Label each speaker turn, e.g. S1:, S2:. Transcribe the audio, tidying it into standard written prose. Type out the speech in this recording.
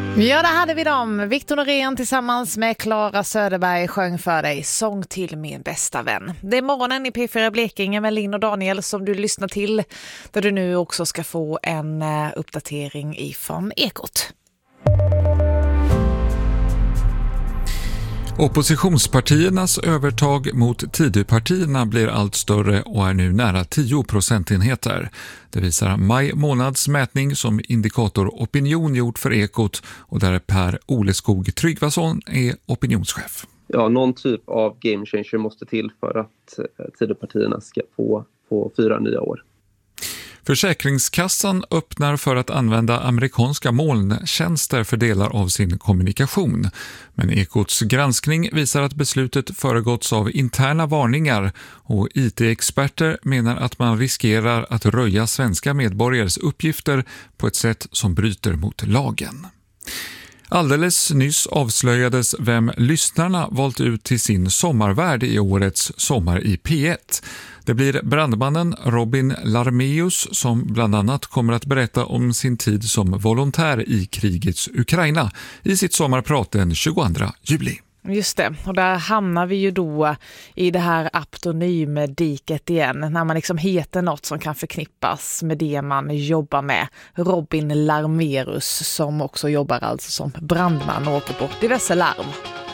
S1: Ja, där hade vi dem. Victor Norén tillsammans med Clara Söderberg sjöng för dig Sång till min bästa vän. Det är morgonen i P4 Blekinge med Linn och Daniel som du lyssnar till, där du nu också ska få en uppdatering ifrån Ekot.
S2: Oppositionspartiernas övertag mot Tidöpartierna blir allt större och är nu nära 10 procentenheter. Det visar maj månads mätning som Indikator Opinion gjort för Ekot och där Per Oleskog Tryggvason är opinionschef.
S3: Ja, någon typ av game changer måste till för att Tidöpartierna ska få 4 nya år.
S2: Försäkringskassan öppnar för att använda amerikanska molntjänster för delar av sin kommunikation. Men Ekots granskning visar att beslutet föregåtts av interna varningar och IT-experter menar att man riskerar att röja svenska medborgares uppgifter på ett sätt som bryter mot lagen. Alldeles nyss avslöjades vem lyssnarna valt ut till sin sommarvärd i årets Sommar i P1. Det blir brandmannen Robin Larmeus som bland annat kommer att berätta om sin tid som volontär i krigets Ukraina i sitt sommarprat den 22 juli.
S1: Just det, och där hamnar vi ju då i det här aptonymdiket igen, när man liksom heter något som kan förknippas med det man jobbar med. Robin Larmerus som också jobbar alltså som brandman och åker på diverse larm.